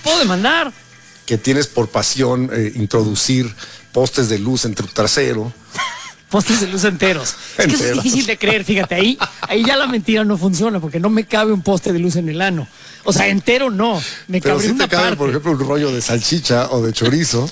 puedo demandar. Que tienes por pasión introducir postes de luz en tu trasero. Postes de luz enteros. Es que eso es difícil de creer, fíjate, ahí ya la mentira no funciona, porque no me cabe un poste de luz en el ano. O sea, entero no, me Pero cabe sí una te cabe, parte. por ejemplo, un rollo de salchicha o de chorizo.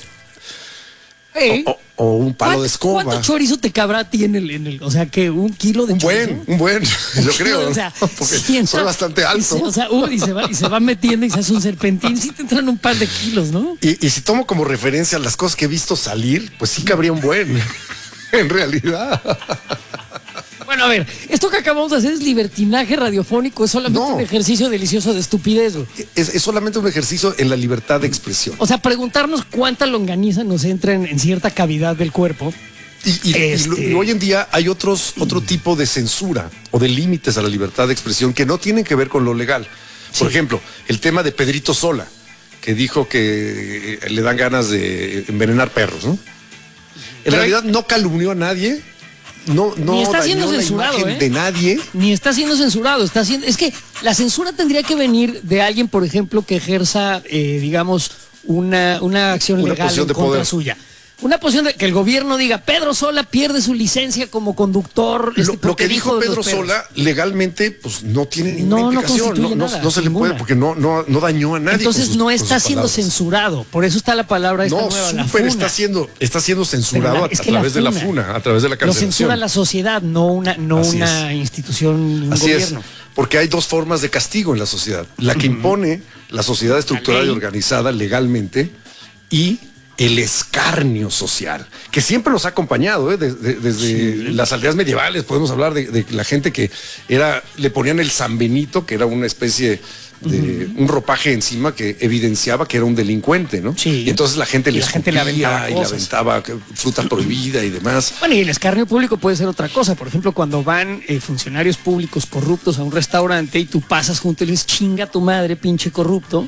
O un palo de escoba. ¿Cuánto chorizo te cabrá a ti en el o sea, que un kilo de chorizo? Un buen, yo creo, O sea, porque sí, soy bastante alto. O sea, y se va metiendo y se hace un serpentín, sí te entran un par de kilos, ¿no? Y si tomo como referencia las cosas que he visto salir, pues sí cabría un buen, en realidad. Bueno, a ver, esto que acabamos de hacer es libertinaje radiofónico, es solamente un ejercicio delicioso de estupidez. Es solamente un ejercicio en la libertad de expresión. O sea, preguntarnos cuánta longaniza nos entra en cierta cavidad del cuerpo. Y hoy en día hay otro tipo de censura o de límites a la libertad de expresión que no tienen que ver con lo legal. Por ejemplo, el tema de Pedrito Sola, que dijo que le dan ganas de envenenar perros, ¿no? En realidad no calumnió a nadie. No ni está siendo censurado, de nadie. Ni está siendo censurado, es que la censura tendría que venir de alguien, por ejemplo, que ejerza, digamos, una acción legal en contra suya. Una posición de que el gobierno diga, Pedro Sola pierde su licencia como conductor. Lo que dijo Pedro Sola legalmente, pues no tiene ninguna implicación. No se le puede, porque no dañó a nadie. Entonces no está siendo censurado. Por eso está la palabra esta nueva, la funa. Está siendo censurado a través de la funa, a través de la cancelación. Lo censura la sociedad, no una institución, un gobierno. Es, porque hay dos formas de castigo en la sociedad. La que impone la sociedad estructurada y organizada legalmente y el escarnio social, que siempre nos ha acompañado, desde las aldeas medievales. Podemos hablar de la gente que le ponían el San Benito, que era una especie de un ropaje encima que evidenciaba que era un delincuente, ¿no? Sí. Y entonces la gente le aventaba y le aventaba fruta prohibida y demás. Bueno, y el escarnio público puede ser otra cosa. Por ejemplo, cuando van funcionarios públicos corruptos a un restaurante y tú pasas junto y le dices, chinga tu madre, pinche corrupto.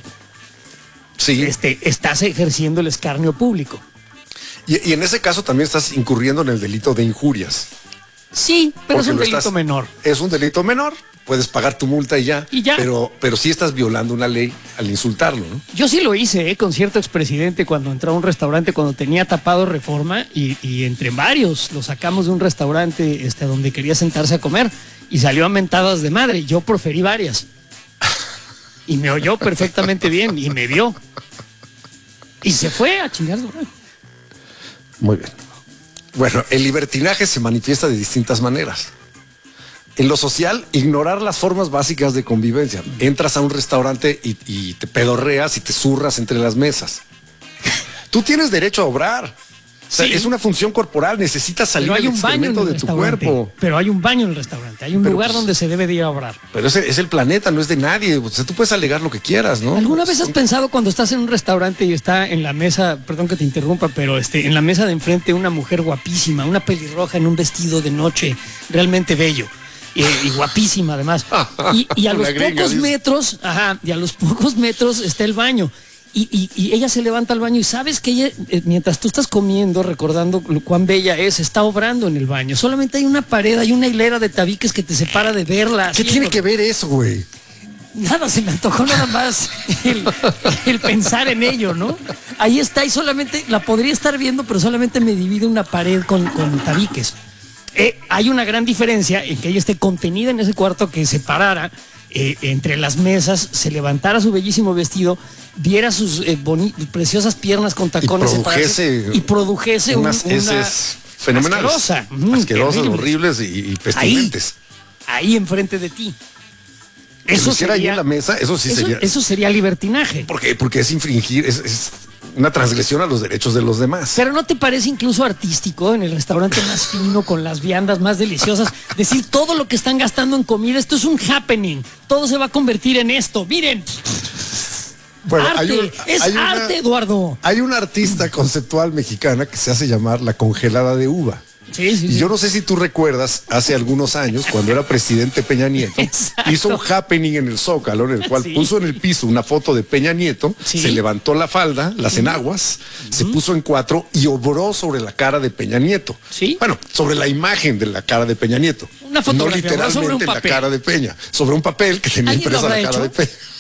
Sí. Estás ejerciendo el escarnio público. Y en ese caso también estás incurriendo en el delito de injurias. Sí, pero es un delito menor. Es un delito menor, puedes pagar tu multa y ya. Pero sí estás violando una ley al insultarlo, ¿no? Yo sí lo hice, con cierto expresidente cuando entró a un restaurante, cuando tenía tapado Reforma, y entre varios lo sacamos de un restaurante donde quería sentarse a comer y salió a mentadas de madre. Yo proferí varias. Y me oyó perfectamente bien y me vio. Y se fue a chingar. Muy bien. Bueno, el libertinaje se manifiesta de distintas maneras. En lo social, ignorar las formas básicas de convivencia. Entras a un restaurante y te pedorreas y te zurras entre las mesas. Tú tienes derecho a obrar. O sea, es una función corporal, necesitas salir del excremento de tu cuerpo. Pero hay un baño en el restaurante, hay un lugar donde se debe de ir a obrar. Pero es el planeta, no es de nadie. O sea, tú puedes alegar lo que quieras, ¿no? ¿Alguna vez has pensado cuando estás en un restaurante y está en la mesa, perdón que te interrumpa, pero en la mesa de enfrente una mujer guapísima, una pelirroja en un vestido de noche, realmente bello? Y guapísima además. Y a los pocos metros, está el baño. Y ella se levanta al baño y sabes que ella, mientras tú estás comiendo, recordando cuán bella es, está obrando en el baño. Solamente hay una pared, hay una hilera de tabiques que te separa de verla. ¿Qué tiene que ver eso, güey? Nada, se me antojó nada más el pensar en ello, ¿no? Ahí está y solamente la podría estar viendo, pero solamente me divide una pared con tabiques. Hay una gran diferencia en que ella esté contenida en ese cuarto, que se parara entre las mesas, se levantara su bellísimo vestido, viera sus preciosas piernas con tacones y produjese unas heces fenomenales, asquerosas, horribles y pestilentes. Ahí enfrente de ti. Eso sería ahí en la mesa, eso sería libertinaje. Porque es infringir, es una transgresión a los derechos de los demás. Pero ¿no te parece incluso artístico en el restaurante más fino, con las viandas más deliciosas, decir todo lo que están gastando en comida? Esto es un happening, todo se va a convertir en esto, miren. Bueno, arte, Eduardo. Hay una artista conceptual mexicana que se hace llamar la congelada de uva. Sí. Yo no sé si tú recuerdas, hace algunos años, cuando era presidente Peña Nieto, hizo un happening en el Zócalo, en el cual puso en el piso una foto de Peña Nieto, se levantó la falda, las enaguas, se puso en cuatro y obró sobre la cara de Peña Nieto. Bueno, sobre la imagen de la cara de Peña Nieto. Una fotografía, no literalmente la cara de Peña, sobre un papel que tenía impresa la cara de Peña.